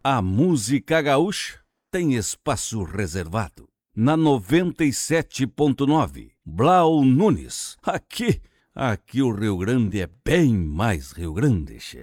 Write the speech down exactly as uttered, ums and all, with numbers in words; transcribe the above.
A música gaúcha tem espaço reservado. Na noventa e sete ponto nove, Blau Nunes. Aqui, aqui o Rio Grande é bem mais Rio Grande, che.